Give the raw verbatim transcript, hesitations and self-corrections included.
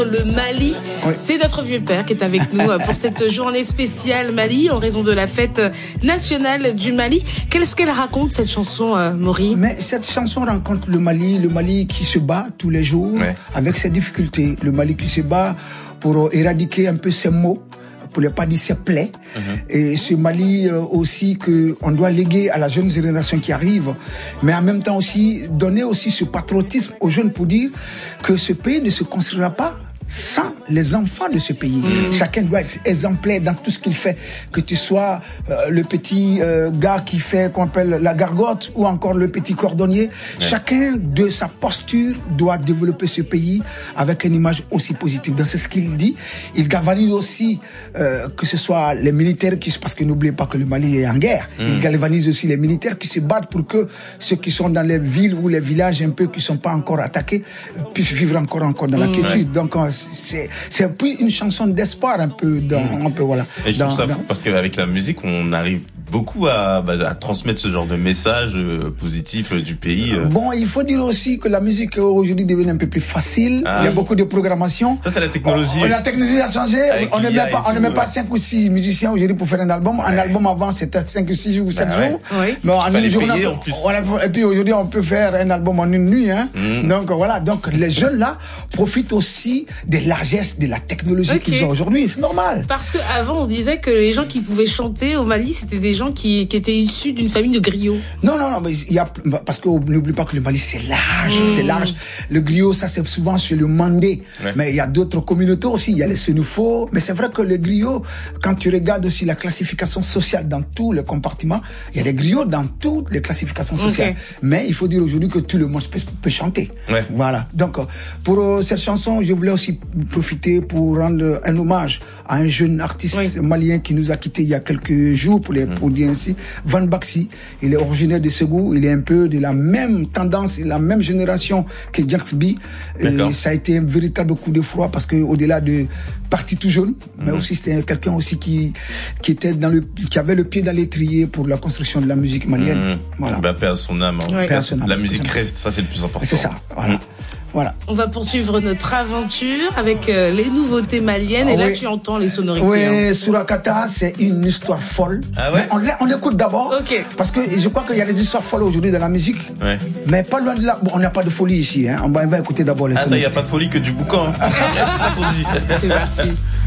Le Mali, oui. C'est notre vieux père qui est avec nous pour cette journée spéciale Mali en raison de la fête nationale du Mali. Qu'est-ce qu'elle raconte cette chanson, euh, Maury? Mais cette chanson raconte le Mali, le Mali qui se bat tous les jours ouais. avec ses difficultés, le Mali qui se bat pour éradiquer un peu ses maux, pour ne pas dire ses plaies. Mm-hmm. Et ce Mali euh, aussi que on doit léguer à la jeune génération qui arrive, mais en même temps aussi donner aussi ce patriotisme aux jeunes pour dire que ce pays ne se construira pas sans les enfants de ce pays. Mmh. Chacun doit être exemplaire dans tout ce qu'il fait, que tu sois euh, le petit euh, gars qui fait qu'on appelle la gargote ou encore le petit cordonnier. Ouais. Chacun de sa posture doit développer ce pays avec une image aussi positive. Donc c'est ce qu'il dit. Il galvanise aussi euh, que ce soit les militaires qui, parce que n'oubliez pas que le Mali est en guerre. Mmh. Il galvanise aussi les militaires qui se battent pour que ceux qui sont dans les villes ou les villages un peu qui sont pas encore attaqués puissent vivre encore encore dans mmh. la quiétude. Ouais. Donc c'est c'est puis une chanson d'espoir un peu dans mmh. un peu voilà. Et je dans, trouve ça dans... fou parce qu'avec la musique on arrive beaucoup à, bah, à transmettre ce genre de message euh, positif euh, du pays. Euh. Bon, il faut dire aussi que la musique aujourd'hui devient un peu plus facile. Ah. Il y a beaucoup de programmation. Ça, c'est la technologie. Oh, la technologie a changé. Avec on ne met pas, on ne met pas cinq ou six musiciens aujourd'hui pour faire un album. Ouais. Un album avant, c'était cinq ou six ou sept bah, jours. Ouais. Mais en une journée, en plus. On, et puis aujourd'hui, on peut faire un album en une nuit. Hein. Mm. Donc voilà. Donc les jeunes là profitent aussi des largesses de la technologie okay. qu'ils ont aujourd'hui. C'est normal. Parce que avant, on disait que les gens qui pouvaient chanter au Mali, c'était des gens qui, qui étaient issus d'une famille de griots. Non, non, non, mais il y a, parce que n'oublie pas que le Mali c'est large, mmh. c'est large. Le griot, ça c'est souvent sur le Mandé, ouais. mais il y a d'autres communautés aussi. Il y a les Sénoufos, mais c'est vrai que le griot, quand tu regardes aussi la classification sociale dans tous les compartiments, il y a des griots dans toutes les classifications sociales. Okay. Mais il faut dire aujourd'hui que tout le monde peut, peut chanter. Ouais. Voilà. Donc pour euh, cette chanson, je voulais aussi profiter pour rendre un hommage à un jeune artiste oui. malien qui nous a quittés il y a quelques jours, pour, les, mmh. pour dire ainsi, Van Baxi. Il est originaire de Ségou, il est un peu de la même tendance, la même génération que Gatsby. Et ça a été un véritable coup de froid parce que au-delà de parti tout jaune, mmh. mais aussi c'était quelqu'un aussi qui qui était dans le qui avait le pied dans l'étrier pour la construction de la musique malienne. Mmh. Voilà. Bah, paix à son âme. Hein. Ouais. Paix à son âme. La musique reste, ça c'est le plus important. C'est ça. Voilà. Mmh. Voilà. On va poursuivre notre aventure avec euh, les nouveautés maliennes. Et oui. là, tu entends les sonorités. Oui, hein. Surakata, c'est une histoire folle. Ah ouais? Mais on, on écoute d'abord. Okay. Parce que je crois qu'il y a des histoires folles aujourd'hui dans la musique. Ouais. Mais pas loin de là. Bon, on n'a pas de folie ici. Hein. On va, on va écouter d'abord les sonorités. Attends, il n'y a pas de folie que du boucan. Hein. C'est ça qu'on dit. C'est parti.